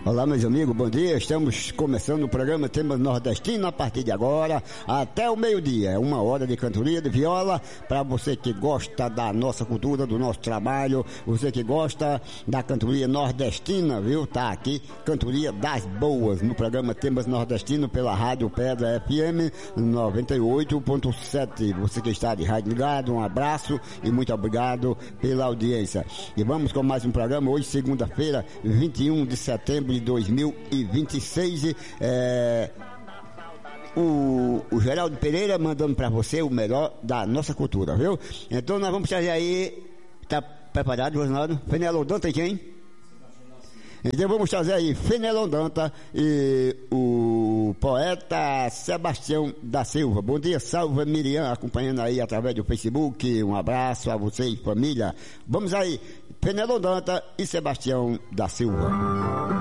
Olá, meus amigos, bom dia. Estamos começando o programa Temas Nordestinos a partir de agora até o meio-dia. É 1 hora de cantoria de viola para você que gosta da nossa cultura, do nosso trabalho, você que gosta da cantoria nordestina, viu? Tá aqui, cantoria das boas, no programa Temas Nordestinos pela Rádio Pedra FM 98.7. Você que está de rádio ligado, um abraço e muito obrigado pela audiência. E vamos com mais um programa hoje, segunda-feira, 21 de setembro de 2026. O Geraldo Pereira mandando para você o melhor da nossa cultura, viu? Então nós vamos trazer aí. Tá preparado, Rosnaldo? Fenelon Danta e quem? Então vamos trazer aí Fenelon Danta e o poeta Sebastião da Silva. Bom dia, salve Miriam, acompanhando aí através do Facebook. Um abraço a você e família. Vamos aí, Fenelon Danta e Sebastião da Silva.